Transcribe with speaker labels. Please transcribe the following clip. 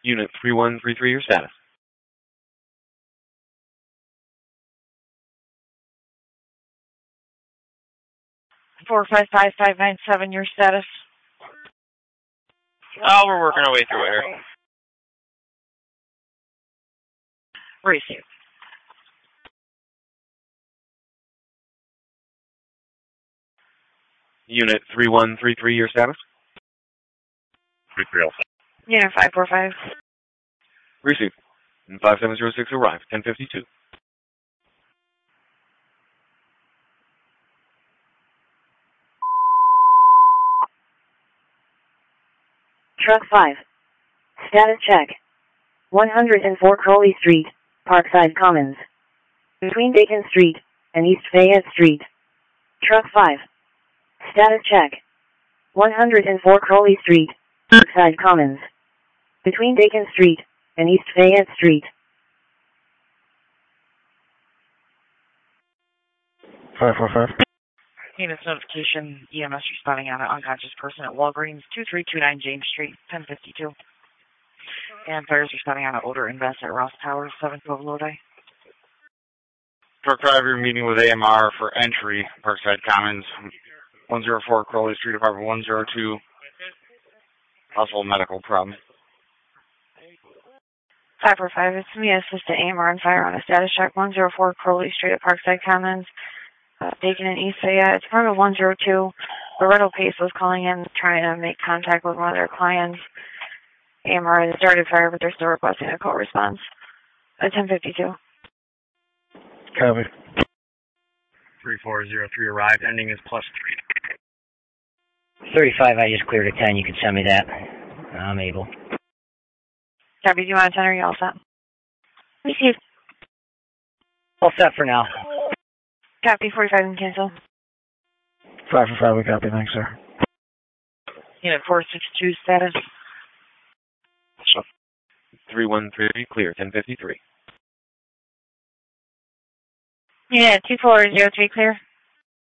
Speaker 1: Unit 3133, your status.
Speaker 2: 455597, your status.
Speaker 3: Oh, we're working our way through it here.
Speaker 2: Receive.
Speaker 1: Unit 3133, your status.
Speaker 3: 3305.
Speaker 2: Unit 545.
Speaker 1: Receive. 5706 arrive, 1052.
Speaker 4: Truck 5. Status check. 104 Crowley Street, Parkside Commons. Between Bacon Street and East Fayette Street. Truck 5. Status check. 104 Crowley Street, Parkside Commons. Between Bacon Street and East Fayette Street.
Speaker 3: 545.
Speaker 2: Unit's notification, EMS responding on an unconscious person at Walgreens, 2329 James Street, 1052. And fires responding on an odor invest at Ross Towers, 712 Lodi.
Speaker 3: Truck driver meeting with AMR for entry, Parkside Commons, 104 Crowley Street, apartment 102. Possible medical problem.
Speaker 2: 545, it's me, Assistant AMR on fire on a status check, 104 Crowley Street at Parkside Commons, Bacon and East Fayette. It's apartment 102. Loretto Pace was calling in, trying to make contact with one of their clients. AMR has started fire, but they're still requesting a call response at 1052.
Speaker 3: Copy. 3403 arrived, ending is +3.
Speaker 5: 35, I just cleared a 10. You can send me that. I'm able.
Speaker 2: Copy, do you want a 10 or are you all set? Received.
Speaker 5: All set for now.
Speaker 2: Copy, 45 and cancel.
Speaker 3: 545, we copy, thanks, sir.
Speaker 2: Unit 462 status.
Speaker 1: 313, clear, 1053.
Speaker 2: Unit 2403 clear.